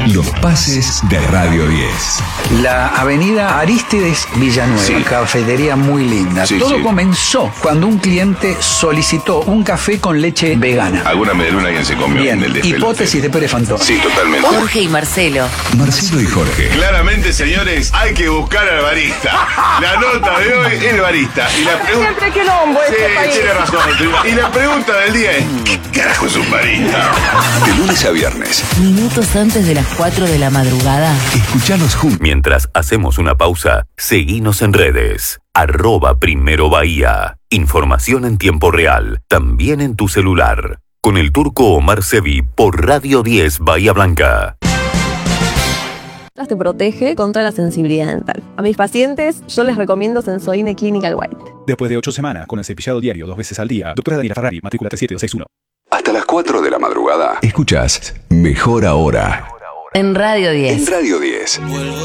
Los pases de Radio 10. La avenida Arístides Villanueva, Sí. cafetería muy linda. Sí, Todo sí. comenzó cuando un cliente solicitó un café con leche vegana. Alguna medialuna alguien se comió Bien, en el despelote. hipótesis de Pérez Fantón. Sí, totalmente. Jorge y Marcelo. Marcelo y Jorge. Claramente, señores, hay que buscar al barista. La nota de hoy es el barista. Y la pregunta... Siempre quilombo Sí, este país. tiene razón. Y la pregunta del día es: ¿qué carajo es un barista? De lunes a viernes. Minutos antes de las 4 de la madrugada. Escuchanos juntos. Mientras hacemos una pausa, seguinos en redes. @Primero Bahía. Información en tiempo real, también en tu celular. Con el turco Omar Sevi por Radio 10 Bahía Blanca. Te protege contra la sensibilidad dental. A mis pacientes yo les recomiendo Sensodyne Clinical White. Después de 8 semanas con el cepillado diario 2 veces al día, doctora Daniela Ferrari, matrícula 37261. Hasta las 4 de la madrugada. Escuchás Mejor Ahora. En Radio 10. En Radio 10.